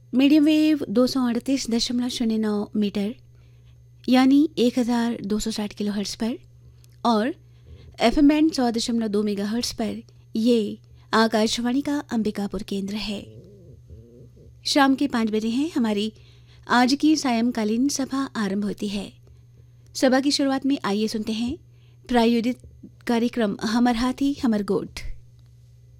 Medium wave 238.09 metre यानी 1260 kilohertz पर और एफएम बैंड 100.2 मेगाहर्ट्ज़ पर ये आकाशवाणी का अंबिकापुर केंद्र है। शाम के 5 बजे हैं, हमारी आज की सायंकालीन सभा आरंभ होती है। सभा की शुरुआत में आइए सुनते हैं प्रायोजित कार्यक्रम हमर हाथी हमर गोठ।